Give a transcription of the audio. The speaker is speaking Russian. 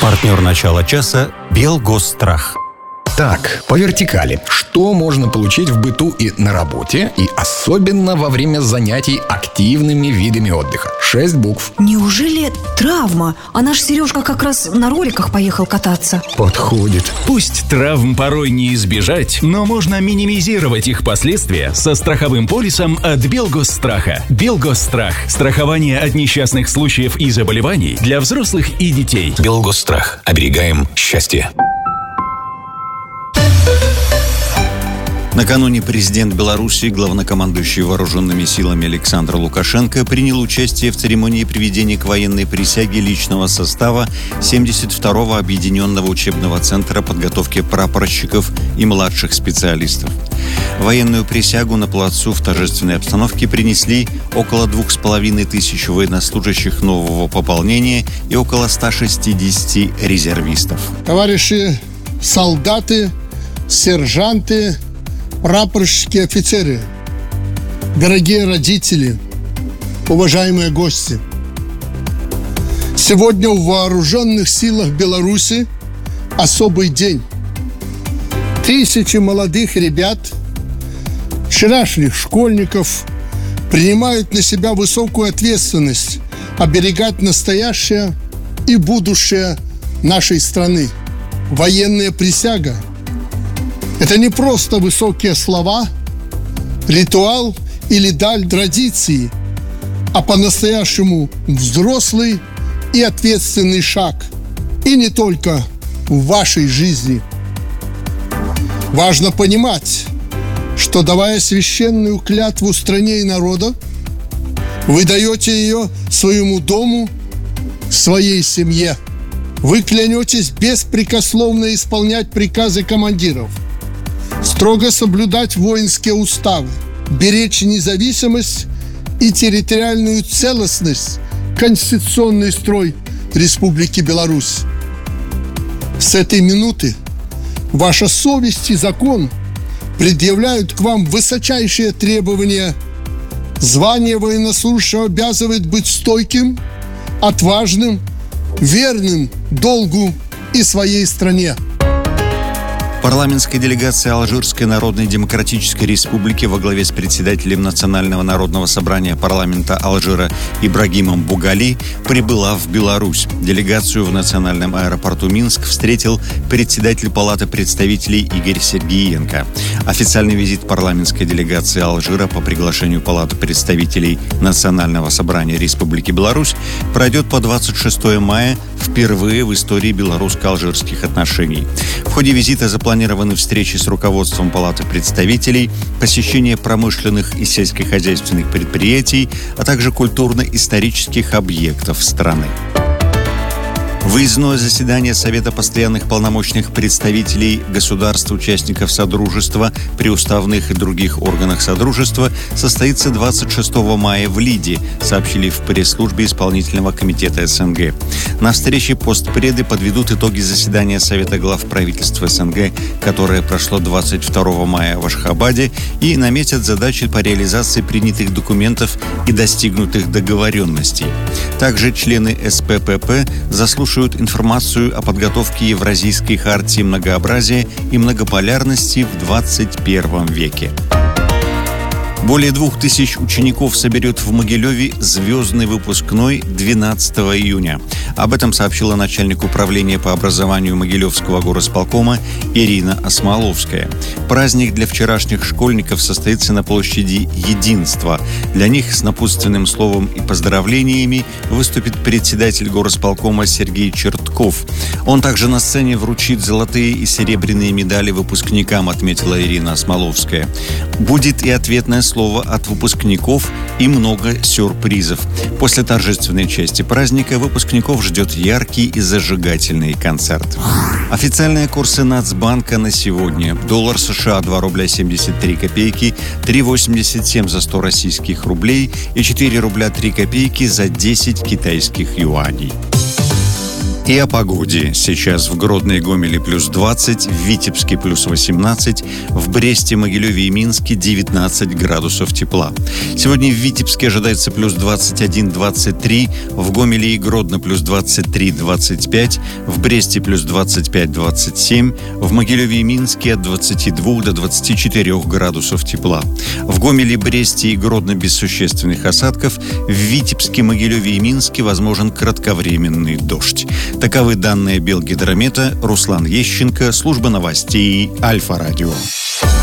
Партнер начала часа «Белгосстрах». Так, по вертикали. Что можно получить в быту и на работе, и особенно во время занятий активными видами отдыха? 6 букв. Неужели травма? А наш Сережка как раз на роликах поехал кататься. Подходит. Пусть травм порой не избежать, но можно минимизировать их последствия со страховым полисом от Белгосстраха. Белгосстрах. Страхование от несчастных случаев и заболеваний для взрослых и детей. Белгосстрах. Оберегаем счастье. Накануне президент Беларуси, главнокомандующий вооруженными силами Александр Лукашенко, принял участие в церемонии приведения к военной присяге личного состава 72-го объединенного учебного центра подготовки прапорщиков и младших специалистов. Военную присягу на плацу в торжественной обстановке принесли около 2500 военнослужащих нового пополнения и около 160 резервистов. Товарищи солдаты, сержанты, прапорщики, офицеры, дорогие родители, уважаемые гости. Сегодня в вооруженных силах Беларуси особый день. Тысячи молодых ребят, вчерашних школьников принимают на себя высокую ответственность оберегать настоящее и будущее нашей страны. Военная присяга – это не просто высокие слова, ритуал или даль традиции, а по-настоящему взрослый и ответственный шаг. И не только в вашей жизни. Важно понимать, что, давая священную клятву стране и народу, вы даете ее своему дому, своей семье. Вы клянетесь беспрекословно исполнять приказы командиров, строго соблюдать воинские уставы, беречь независимость и территориальную целостность, конституционный строй Республики Беларусь. С этой минуты ваша совесть и закон предъявляют к вам высочайшие требования. Звание военнослужащего обязывает быть стойким, отважным, верным долгу и своей стране. Парламентская делегация Алжирской Народно-Демократической Республики во главе с председателем Национального народного собрания парламента Алжира Ибрагимом Бугали прибыла в Беларусь. Делегацию в национальном аэропорту Минск встретил председатель Палаты представителей Игорь Сергеенко. Официальный визит парламентской делегации Алжира по приглашению Палаты представителей Национального собрания Республики Беларусь пройдет по 26 мая впервые в истории белорусско-алжирских отношений. В ходе визита запланированы встречи с руководством Палаты представителей, посещение промышленных и сельскохозяйственных предприятий, а также культурно-исторических объектов страны. Выездное заседание Совета постоянных полномочных представителей государств-участников Содружества при уставных и других органах Содружества состоится 26 мая в Лиде, сообщили в пресс-службе исполнительного комитета СНГ. На встрече постпреды подведут итоги заседания Совета глав правительств СНГ, которое прошло 22 мая в Ашхабаде, и наметят задачи по реализации принятых документов и достигнутых договоренностей. Также члены СППП заслушают информацию о подготовке Евразийской хартии многообразия и многополярности в 21 веке. Более 2000 учеников соберет в Могилеве звездный выпускной 12 июня. Об этом сообщила начальник управления по образованию Могилевского горосполкома Ирина Осмоловская. Праздник для вчерашних школьников состоится на площади Единства. Для них с напутственным словом и поздравлениями выступит председатель горосполкома Сергей Чертков. Он также на сцене вручит золотые и серебряные медали выпускникам, отметила Ирина Осмоловская. Будет и ответное слово от выпускников и много сюрпризов. После торжественной части праздника выпускников ждет яркий и зажигательный концерт. Официальные курсы Нацбанка на сегодня. Доллар США 2 рубля 73 копейки, 3,87 за 100 российских рублей и 4 рубля 3 копейки за 10 китайских юаней. И о погоде. Сейчас в Гродно и Гомеле плюс 20, в Витебске плюс 18, в Бресте, Могилеве и Минске 19 градусов тепла. Сегодня в Витебске ожидается плюс 21-23, в Гомеле и Гродно плюс 23-25, в Бресте плюс 25-27, в Могилеве и Минске от 22 до 24 градусов тепла. В Гомеле, Бресте и Гродно без существенных осадков, в Витебске, Могилеве и Минске возможен кратковременный дождь. Таковы данные Белгидромета. Руслан Ещенко, служба новостей Альфа-радио.